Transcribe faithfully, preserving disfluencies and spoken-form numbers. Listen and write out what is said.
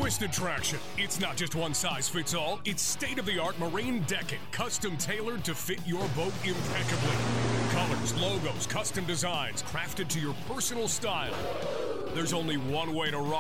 Twisted Traction. It's not just one size fits all. It's state-of-the-art marine decking, custom tailored to fit your boat impeccably. Colors, logos, custom designs, crafted to your personal style. There's only one way to rock